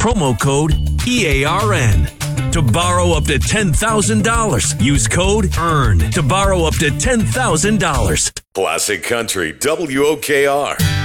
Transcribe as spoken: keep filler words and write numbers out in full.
promo code E A R N. To borrow up to ten thousand dollars, use code EARN to borrow up to ten thousand dollars. Classic Country W O K R.